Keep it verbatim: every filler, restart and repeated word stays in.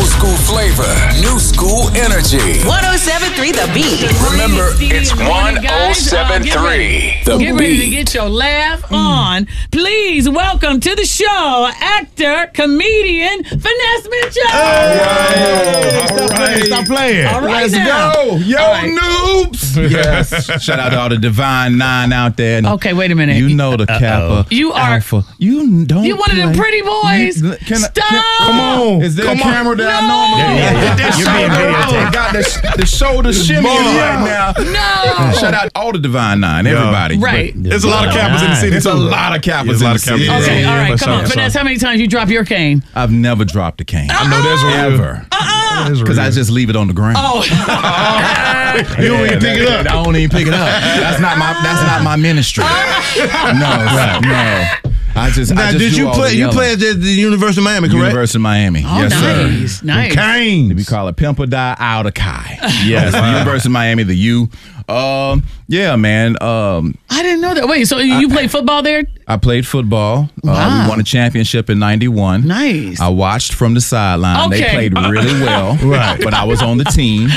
school flavor, new school energy. one oh seven point three The Beat. Remember, it's Good morning, one oh seven point three guys. The Uh, get ready to Beat. get your laugh on. Please welcome to the show actor, comedian, Finesse Mitchell. Stop playing. Stop playing. All right Let's now. go. Yo, All right. noobs. Yes. Shout out to all the Divine Nine out there. Okay, wait a minute. You know the Kappa. You are- Alpha. You don't. You one of them play. pretty boys. You- can I- Stop. can- come on. Is there Come a on. camera that No. I know? I'm Yeah, yeah, yeah. yeah. You're being videotaped. Got the, the shoulder shimmy right now. No. Shout out all the Divine Nine, everybody. Right. There's a lot of Kappas in the city, There's too. a lot of Kappas There's a in lot the of city. Kappas. Okay, Yeah, all right, for come sure, on. for Finesse, sure. how many times you drop your cane? I've never dropped a cane. I know that's real. Ever. That's Because I real. just leave it on the ground. Oh. You don't even pick it up. I don't even pick it up. That's not my. That's not my ministry. No, no. I just. Now, I just did do you all play? the You yelling. played at the University of Miami, correct? University of Miami. Oh, yes, nice, sir. nice. Canes. We call it Pimp or Die Out of Kai. Yes, the University of Miami, the U. Um, yeah, man. Um, I didn't know that. Wait, so you played football there? I played football. Uh, Wow. we won a championship in ninety-one. Nice. I watched from the sideline. Okay. They played really well. Right. But I was on the team.